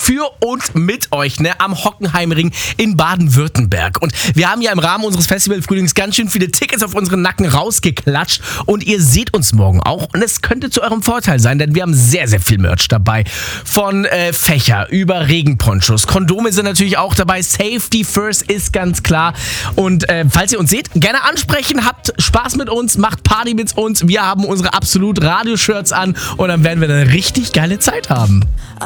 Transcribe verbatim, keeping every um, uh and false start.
für und mit euch, ne, am Hockenheimring in Baden-Württemberg. Und wir haben ja im Rahmen unseres Festival-Frühlings ganz schön viele Tickets auf unseren Nacken rausgeklatscht und ihr seht uns morgen auch und es könnte zu eurem Vorteil sein, denn wir haben sehr, sehr viel Merch dabei. Von äh, Fächer über Regenponchos, Kondome sind natürlich auch dabei, Safety First ist ganz klar und äh, falls ihr uns seht, gerne ansprechen, habt Spaß mit uns, macht Party mit uns, wir haben unsere Absolut Radio-Shirts an und dann werden wir eine richtig geile Zeit haben.